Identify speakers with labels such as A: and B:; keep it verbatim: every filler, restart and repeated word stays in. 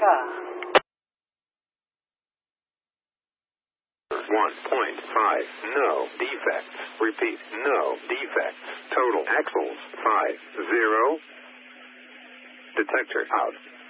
A: car.
B: one point five. No defects. Repeat. No defects. Total axles. five. Zero. Detector out.